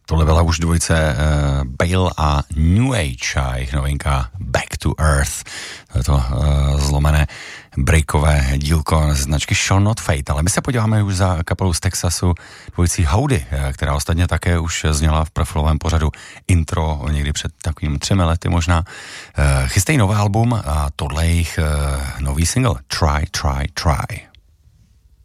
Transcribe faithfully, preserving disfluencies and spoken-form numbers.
Tohle byla už dvojice uh, Bale a New Age a jejich novinka Back to Earth. To je to uh, zlomené breakové dílko ze značky Shall Not Fade. Ale my se podíváme už za kapelou z Texasu dvojicí Howdy, která ostatně také už zněla v profilovém pořadu Intro někdy před takovým třemi lety možná. Uh, chystají nové album a tohle je jejich uh, nový single Try, Try, Try.